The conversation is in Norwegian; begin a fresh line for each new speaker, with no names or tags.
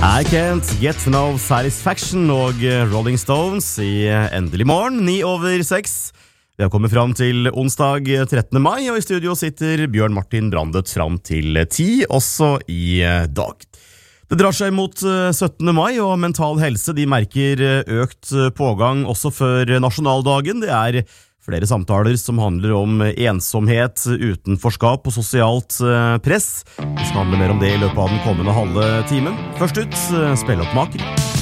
I Can't Get No Satisfaction og Rolling Stones i Endelig morgen, 9:06. Vi har kommet fram til onsdag 13. mai, og i studio sitter Bjørn Martin Brandet fram til 10, også i dag. Det drar seg mot 17. mai, og Mental Helse de merker økt pågang også før nasjonaldagen. Det er flere samtaler som handler om ensomhet, utenforskap og sosialt press. Vi skal handle mer om det i løpet av den kommende halve timen. Først ut, spilleoppmaker.